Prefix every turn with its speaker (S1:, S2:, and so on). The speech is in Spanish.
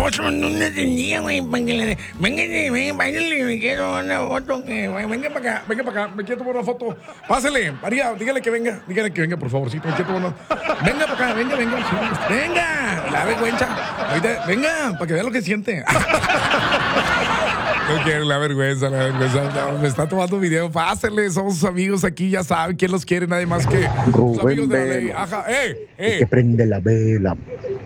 S1: no entendía, güey. Venga, báilale, me quiero una foto. Venga para acá, me quiero tomar una foto. Pásale, María, dígale que venga, por favorcito, me quiero tomar una. Venga para acá, venga. Sí, venga, la vergüenza. Ahorita, venga, para que vea lo que siente. No quiero la vergüenza. No, me está tomando video. Pásenle, somos sus amigos aquí, ya saben quién los quiere, nadie más que los amigos de la ley. Ajá,
S2: Que prende la vela.